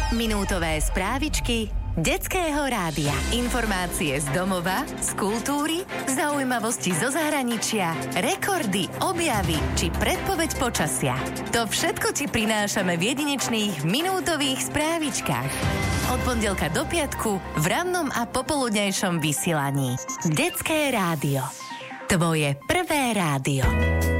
Minútové správičky detského rádia. Informácie z domova, z kultúry, zaujímavosti zo zahraničia, rekordy, objavy či predpoveď počasia. To všetko ti prinášame v jedinečných minútových správičkách. Od pondelka do piatku v rannom a popoludnejšom vysielaní. Detské rádio. Tvoje prvé rádio.